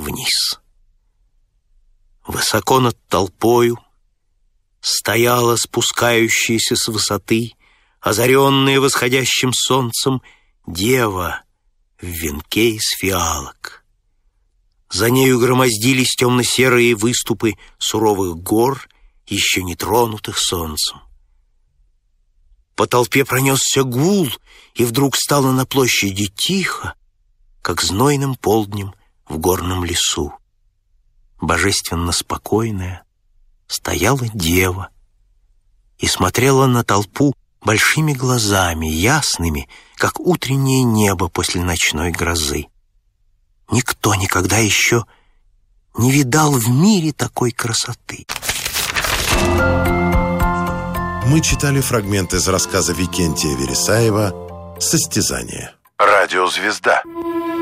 вниз. Высоко над толпою стояла спускающаяся с высоты, озаренная восходящим солнцем, дева в венке из фиалок. За нею громоздились темно-серые выступы суровых гор, еще не тронутых солнцем. По толпе пронесся гул, и вдруг стало на площади тихо, как знойным полднем в горном лесу. Божественно спокойная стояла дева и смотрела на толпу большими глазами, ясными, как утреннее небо после ночной грозы. Никто никогда еще не видал в мире такой красоты. Мы читали фрагмент из рассказа Викентия Вересаева «Состязание». Радиозвезда.